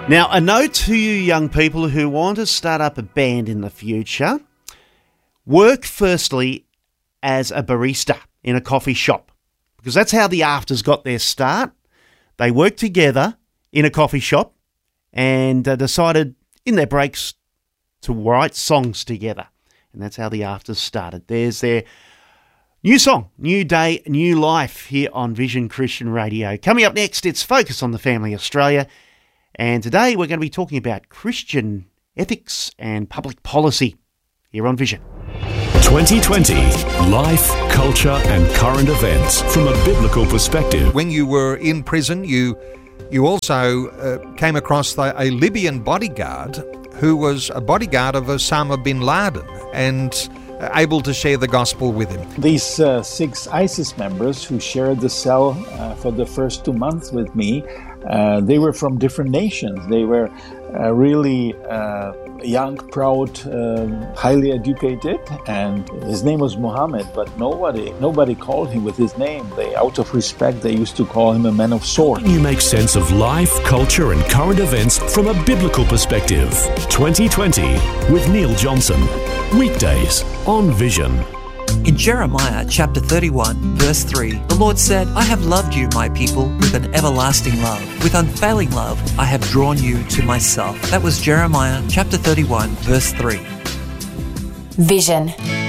Now, a note to you young people who want to start up a band in the future. Work firstly as a barista in a coffee shop, because that's how the Afters got their start. They worked together in a coffee shop and decided in their breaks to write songs together. And that's how the Afters started. There's their new song, New Day, New Life, here on Vision Christian Radio. Coming up next, it's Focus on the Family Australia. And today we're going to be talking about Christian ethics and public policy here on Vision. 2020, life, culture and current events from a biblical perspective. When you were in prison, you also came across a Libyan bodyguard who was a bodyguard of Osama bin Laden and able to share the gospel with him. These 6 ISIS members who shared the cell for the first 2 months with me, they were from different nations. They were really young, proud, highly educated, and his name was Muhammad, but nobody called him with his name. Out of respect, they used to call him a man of sword. You make sense of life, culture and current events from a biblical perspective. 2020 with Neil Johnson. Weekdays on Vision. In Jeremiah chapter 31, verse 3, the Lord said, I have loved you, my people, with an everlasting love. With unfailing love, I have drawn you to myself. That was Jeremiah chapter 31, verse 3. Vision.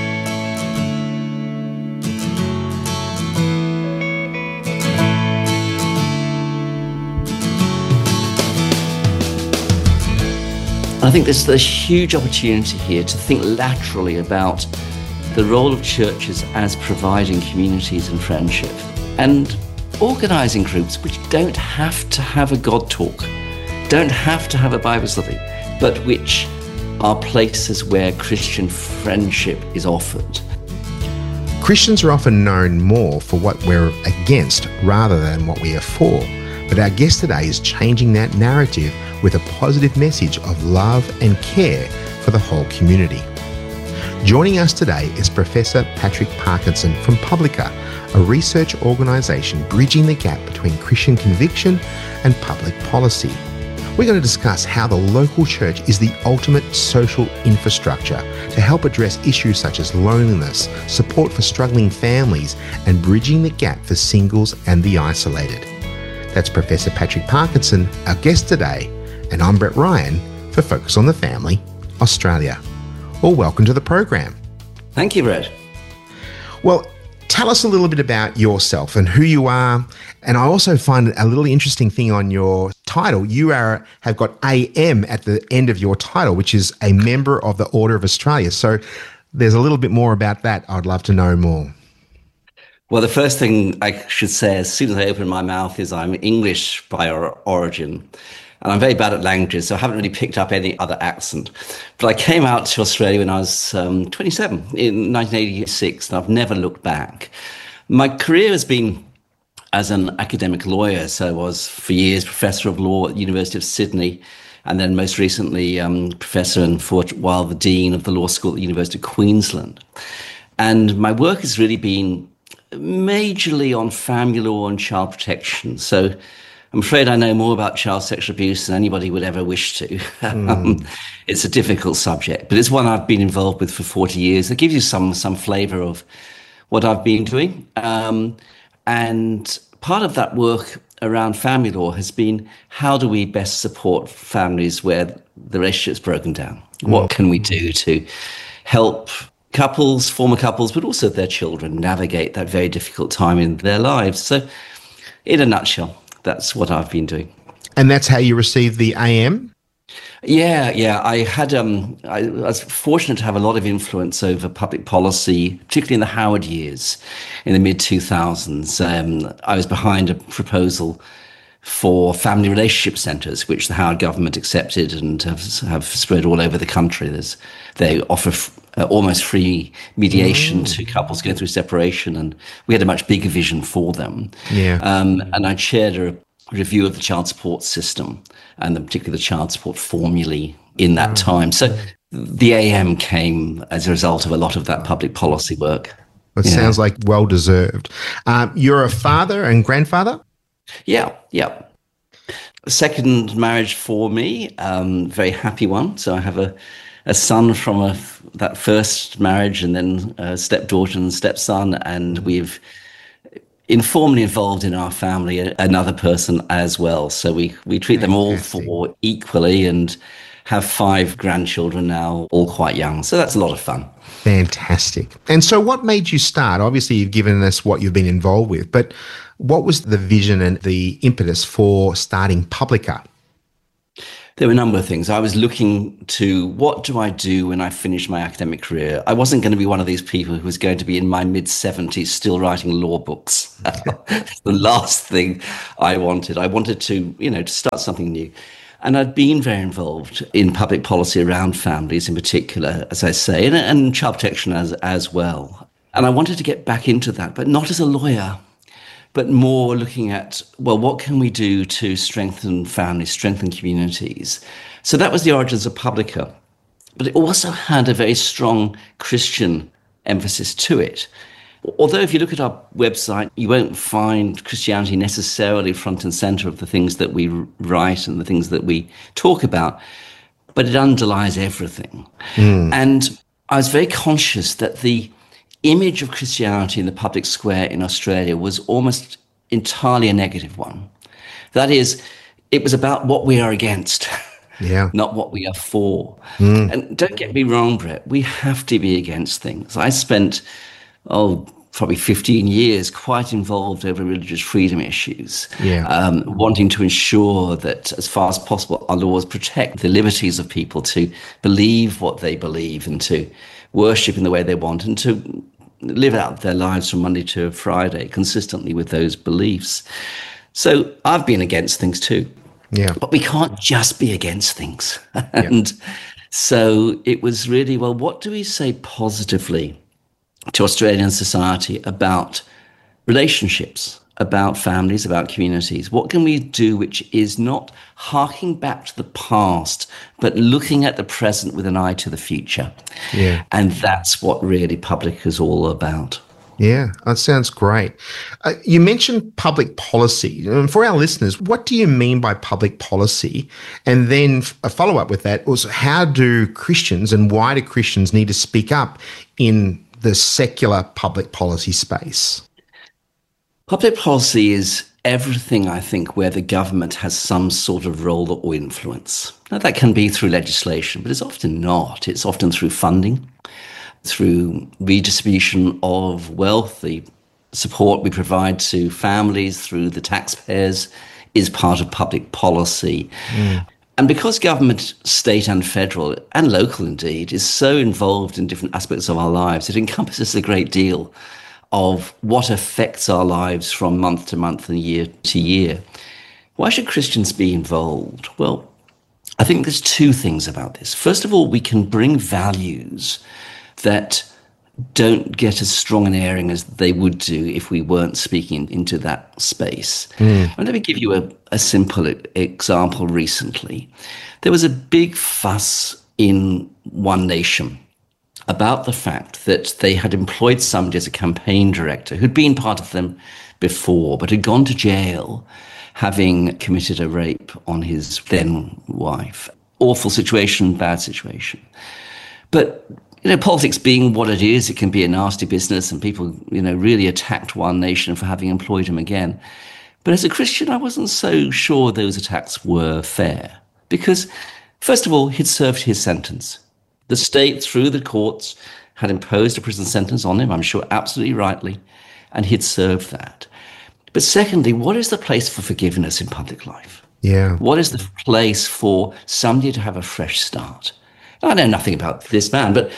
I think there's a huge opportunity here to think laterally about the role of churches as providing communities and friendship and organising groups which don't have to have a God talk, don't have to have a Bible study, but which are places where Christian friendship is offered. Christians are often known more for what we're against rather than what we are for. But our guest today is changing that narrative with a positive message of love and care for the whole community. Joining us today is Professor Patrick Parkinson from Publica, a research organisation bridging the gap between Christian conviction and public policy. We're going to discuss how the local church is the ultimate social infrastructure to help address issues such as loneliness, support for struggling families, and bridging the gap for singles and the isolated. That's Professor Patrick Parkinson, our guest today, and I'm Brett Ryan for Focus on the Family, Australia. Well, welcome to the program. Thank you, Brett. Well, tell us a little bit about yourself and who you are. And I also find a little interesting thing on your title. You have got AM at the end of your title, which is a member of the Order of Australia. So there's a little bit more about that. I'd love to know more. Well, the first thing I should say as soon as I open my mouth is I'm English by origin. And I'm very bad at languages, so I haven't really picked up any other accent. But I came out to Australia when I was 27 in 1986, and I've never looked back. My career has been as an academic lawyer, so I was for years Professor of Law at the University of Sydney, and then most recently Professor and for a while the Dean of the Law School at the University of Queensland. And my work has really been majorly on family law and child protection. So I'm afraid I know more about child sexual abuse than anybody would ever wish to. It's a difficult subject, but it's one I've been involved with for 40 years. It gives you some flavour of what I've been doing. And part of that work around family law has been, how do we best support families where the relationship's broken down? What can we do to help couples, former couples, but also their children navigate that very difficult time in their lives? So in a nutshell, that's what I've been doing. And that's how you received the AM? Yeah. I was fortunate to have a lot of influence over public policy, particularly in the Howard years, in the mid-2000s. I was behind a proposal for family relationship centres, which the Howard government accepted and have spread all over the country. They offer almost free mediation to couples going through separation, and we had a much bigger vision for them. Yeah. And I chaired a review of the child support system and particularly the child support formulae in that time. So the AM came as a result of a lot of that public policy work. It sounds like well-deserved. You're a father and grandfather? Yeah. Second marriage for me, very happy one. So I have a son from that first marriage, and then a stepdaughter and stepson, and we've informally involved in our family another person as well. So we treat them all four equally and have 5 grandchildren now, all quite young. So that's a lot of fun. Fantastic. And so what made you start? Obviously, you've given us what you've been involved with, but what was the vision and the impetus for starting Publica? There were a number of things. I was looking to, what do I do when I finish my academic career? I wasn't going to be one of these people who was going to be in my mid-70s still writing law books. That's the last thing I wanted. I wanted to, to start something new. And I'd been very involved in public policy around families in particular, as I say, and child protection as well. And I wanted to get back into that, but not as a lawyer, but more looking at, well, what can we do to strengthen families, strengthen communities? So that was the origins of Publica. But it also had a very strong Christian emphasis to it. Although if you look at our website, you won't find Christianity necessarily front and center of the things that we write and the things that we talk about, but it underlies everything. And I was very conscious that the image of Christianity in the public square in Australia was almost entirely a negative one. That is, it was about what we are against, not what we are for. And don't get me wrong, Brett, we have to be against things. I spent, probably 15 years quite involved over religious freedom issues, wanting to ensure that as far as possible our laws protect the liberties of people to believe what they believe and to worship in the way they want and to live out their lives from Monday to Friday consistently with those beliefs. So I've been against things too. But we can't just be against things. And so it was really, well, what do we say positively to Australian society about relationships, about families, about communities? What can we do which is not harking back to the past, but looking at the present with an eye to the future? And that's what really Publica is all about. Yeah, that sounds great. You mentioned public policy. For our listeners, what do you mean by public policy? And then a follow-up with that was, how do Christians and why do Christians need to speak up in the secular public policy space? Public policy is everything, I think, where the government has some sort of role or influence. Now, that can be through legislation, but it's often not. It's often through funding, through redistribution of wealth. The support we provide to families through the taxpayers is part of public policy. And because government, state and federal, and local indeed, is so involved in different aspects of our lives, it encompasses a great deal of what affects our lives from month to month and year to year. Why should Christians be involved? Well, I think there's 2 things about this. First of all, we can bring values that don't get as strong an airing as they would do if we weren't speaking into that space. And let me give you a simple example recently. There was a big fuss in One Nation about the fact that they had employed somebody as a campaign director who'd been part of them before, but had gone to jail having committed a rape on his then wife. Awful situation, bad situation. But politics being what it is, it can be a nasty business, and people, really attacked One Nation for having employed him again. But as a Christian, I wasn't so sure those attacks were fair. Because, first of all, he'd served his sentence. The state, through the courts, had imposed a prison sentence on him, I'm sure absolutely rightly, and he'd served that. But secondly, what is the place for forgiveness in public life? What is the place for somebody to have a fresh start? I know nothing about this man, but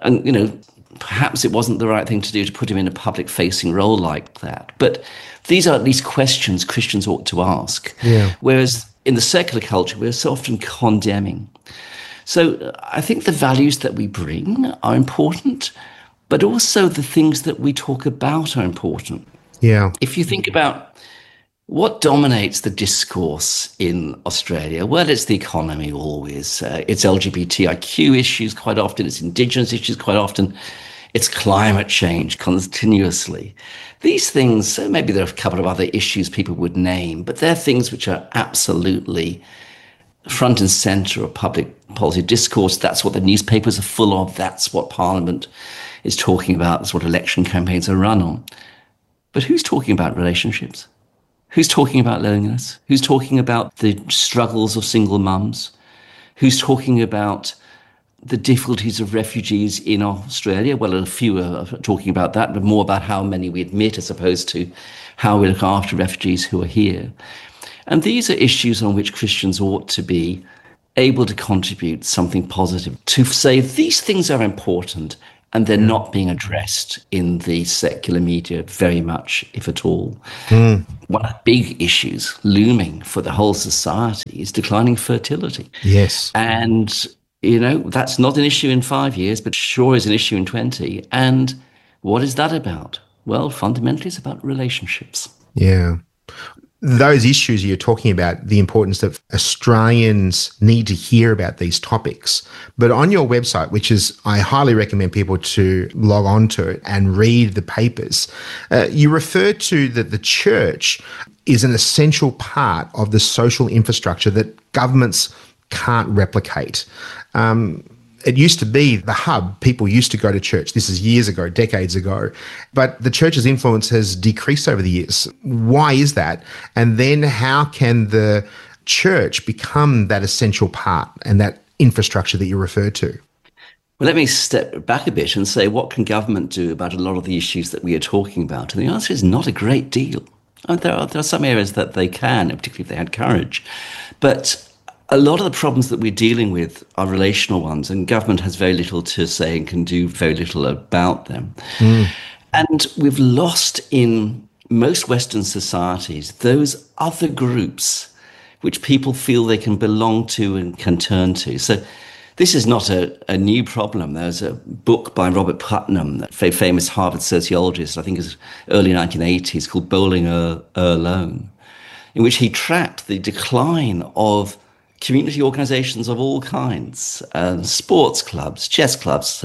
perhaps it wasn't the right thing to do to put him in a public-facing role like that. But these are at least questions Christians ought to ask. Whereas in the secular culture, we're so often condemning. So I think the values that we bring are important, but also the things that we talk about are important. If you think about what dominates the discourse in Australia? Well, it's the economy always. It's LGBTIQ issues quite often. It's Indigenous issues quite often. It's climate change continuously. These things, maybe there are a couple of other issues people would name, but they're things which are absolutely front and center of public policy discourse. That's what the newspapers are full of. That's what Parliament is talking about. That's what election campaigns are run on. But who's talking about relationships? Who's talking about loneliness? Who's talking about the struggles of single mums? Who's talking about the difficulties of refugees in Australia? Well, a few are talking about that, but more about how many we admit as opposed to how we look after refugees who are here. And these are issues on which Christians ought to be able to contribute something positive, to say these things are important and they're not being addressed in the secular media very much, if at all. One of the big issues looming for the whole society is declining fertility. Yes. And, you know, that's not an issue in 5 years, but sure is an issue in 20. And what is that about? Well, fundamentally, it's about relationships. Yeah. Those issues you're talking about, the importance that Australians need to hear about these topics. But on your website, which is, I highly recommend people to log on to it and read the papers, you refer to that the church is an essential part of the social infrastructure that governments can't replicate. It used to be the hub. People used to go to church. This is years ago, decades ago. But the church's influence has decreased over the years. Why is that? And then how can the church become that essential part and that infrastructure that you refer to? Well, let me step back a bit and say, what can government do about a lot of the issues that we are talking about? And the answer is not a great deal. There are some areas that they can, particularly if they had courage. But a lot of the problems that we're dealing with are relational ones, and government has very little to say and can do very little about them. And we've lost in most Western societies those other groups which people feel they can belong to and can turn to. So this is not a new problem. There's a book by Robert Putnam, a very famous Harvard sociologist, I think it was early 1980s, called Bowling Alone, in which he tracked the decline of community organizations of all kinds, sports clubs, chess clubs,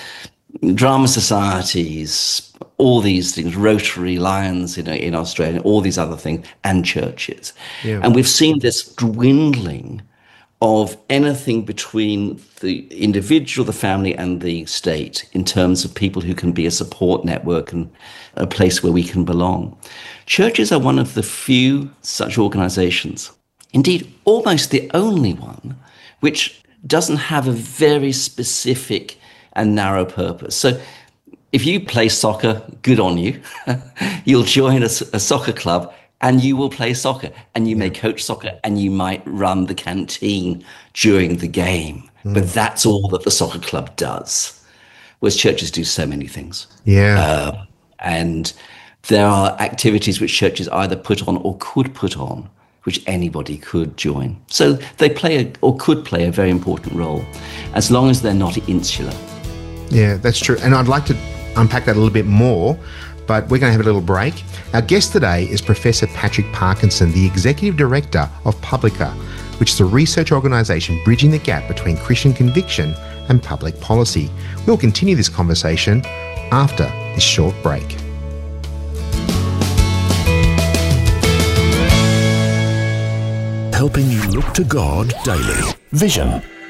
drama societies, all these things, Rotary, Lions in Australia, all these other things, and churches. Yeah. And we've seen this dwindling of anything between the individual, the family, and the state in terms of people who can be a support network and a place where we can belong. Churches are one of the few such organizations, indeed almost the only one, which doesn't have a very specific and narrow purpose. So if you play soccer, good on you. You'll join a soccer club and you will play soccer, and you may coach soccer, and you might run the canteen during the game. But that's all that the soccer club does, whereas churches do so many things. Yeah. And there are activities which churches either put on or could put on, which anybody could join. So they play or could play a very important role, as long as they're not insular. Yeah, that's true. And I'd like to unpack that a little bit more, but we're going to have a little break. Our guest today is Professor Patrick Parkinson, the Executive Director of Publica, which is a research organisation bridging the gap between Christian conviction and public policy. We'll continue this conversation after this short break. Helping you look to God daily. Vision